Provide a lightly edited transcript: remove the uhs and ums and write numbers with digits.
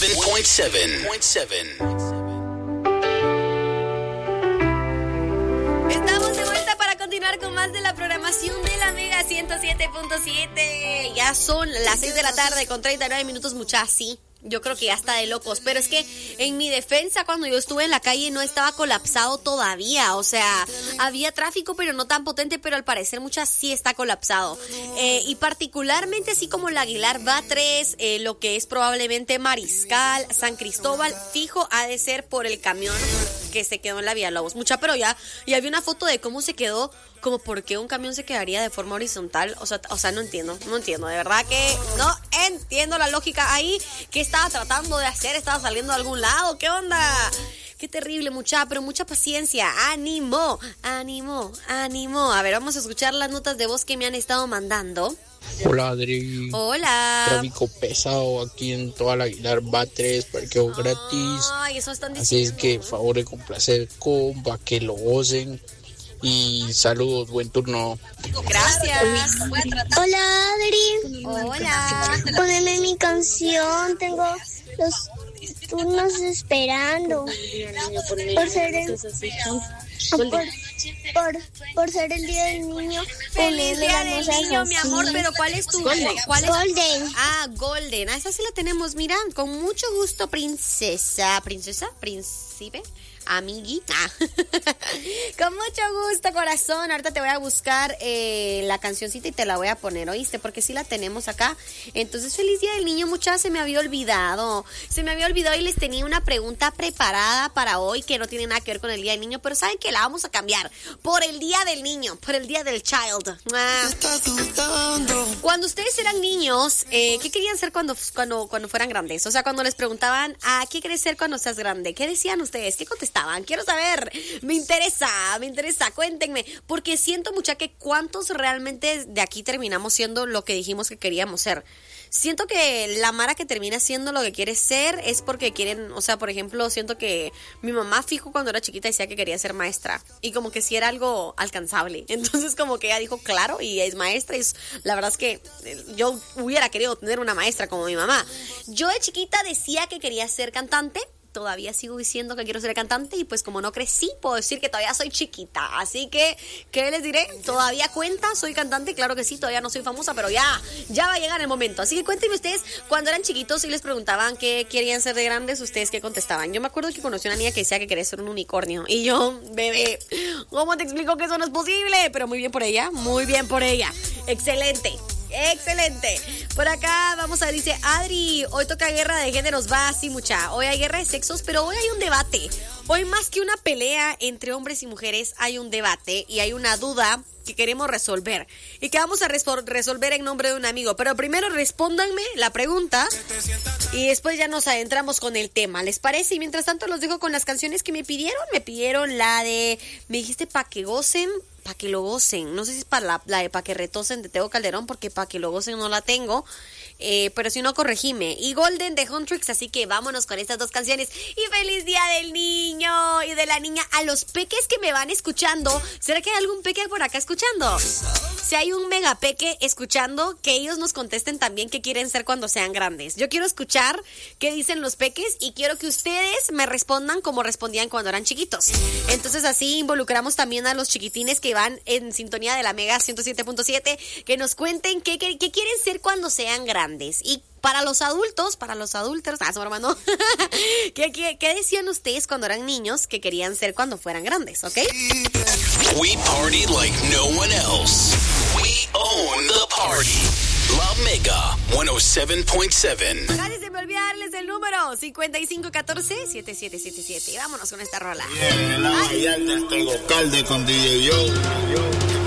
Estamos de vuelta para continuar con más de la programación de la Mega 107.7. Ya son las 6 de la tarde con 39 minutos, muchachos, sí. Yo creo que ya está de locos, pero es que en mi defensa, cuando yo estuve en la calle no estaba colapsado todavía, o sea, había tráfico pero no tan potente, pero al parecer muchas sí está colapsado, y particularmente así como el Aguilar Batres, lo que es probablemente Mariscal, San Cristóbal, fijo ha de ser por el camión que se quedó en la Vía Lobos, mucha, pero ya vi una foto de cómo se quedó, como por qué un camión se quedaría de forma horizontal, o sea, no entiendo, de verdad que no entiendo la lógica ahí. ¿Qué estaba tratando de hacer? ¿Estaba saliendo de algún lado? ¿Qué onda? Qué terrible, mucha, pero mucha paciencia. ¡Ánimo! A ver, vamos a escuchar las notas de voz que me han estado mandando. Hola, Adri. Hola. Tráfico pesado aquí en toda la Aguilar Batres, parqueo gratis. Ay, eso están diciendo. Así es que favor de complacer, compa, que lo gocen. Y saludos, buen turno. Gracias. Hola, Adri. Hola. Poneme mi canción. Tengo los turnos esperando. Por ser el día del niño. Feliz día del niño, mi amor, pero ¿cuál es tu? Golden. Ah, Golden. Ah, esa sí la tenemos, mira, con mucho gusto, princesa, príncipe. Amiguita. Con mucho gusto, corazón. Ahorita te voy a buscar la cancioncita y te la voy a poner, ¿oíste? Porque sí la tenemos acá. Entonces, feliz día del niño, muchachas. Se me había olvidado y les tenía una pregunta preparada para hoy que no tiene nada que ver con el día del niño, pero saben que la vamos a cambiar por el día del niño, por el día del child. Cuando ustedes eran niños, ¿qué querían ser cuando fueran grandes? O sea, cuando les preguntaban, ¿qué quieres ser cuando seas grande? ¿Qué decían ustedes? ¿Qué contestaban? Quiero saber, me interesa, cuéntenme, porque siento mucha que cuántos realmente de aquí terminamos siendo lo que dijimos que queríamos ser. Siento que la mara que termina siendo lo que quiere ser es porque quieren, o sea, por ejemplo, siento que mi mamá fijo cuando era chiquita decía que quería ser maestra y como que sí era algo alcanzable, entonces como que ella dijo claro y es maestra y la verdad es que yo hubiera querido tener una maestra como mi mamá. Yo de chiquita decía que quería ser cantante. Todavía sigo diciendo que quiero ser cantante y pues como no crecí, puedo decir que todavía soy chiquita. Así que, ¿qué les diré? ¿Todavía cuenta? ¿Soy cantante? Claro que sí, todavía no soy famosa, pero ya va a llegar el momento. Así que cuéntenme ustedes, cuando eran chiquitos y les preguntaban qué querían ser de grandes, ¿ustedes qué contestaban? Yo me acuerdo que conocí a una niña que decía que quería ser un unicornio. Y yo, bebé, ¿cómo te explico que eso no es posible? Pero muy bien por ella, Excelente. Por acá vamos a ver, dice Adri, hoy toca guerra de géneros, va así mucha. Hoy hay guerra de sexos, pero hoy hay un debate. Hoy más que una pelea entre hombres y mujeres, hay un debate y hay una duda que queremos resolver y que vamos a resolver en nombre de un amigo. Pero primero respóndanme la pregunta y después ya nos adentramos con el tema, ¿les parece? Y mientras tanto los dejo con las canciones que me pidieron la de, me dijiste pa' que gocen, pa' que lo gocen, no sé si es para la de pa' que retosen de Tego Calderón, porque pa' que lo gocen no la tengo, pero si no, corregime. Y Golden de Huntrix, así que vámonos con estas dos canciones. Y feliz día del niño y de la niña. A los peques que me van escuchando, ¿será que hay algún peque por acá escuchando? Si hay un mega peque escuchando, que ellos nos contesten también qué quieren ser cuando sean grandes. Yo quiero escuchar qué dicen los peques y quiero que ustedes me respondan como respondían cuando eran chiquitos. Entonces así involucramos también a los chiquitines que van en sintonía de la Mega 107.7, que nos cuenten qué quieren ser cuando sean grandes. Y para los adultos, su hermano, ¿qué decían ustedes cuando eran niños que querían ser cuando fueran grandes, ok? We party like no one else. We own the party. La Mega 107.7. Casi se me olvidarles el número 5514-7777. Y vámonos con esta rola. El local de con DJ Yo.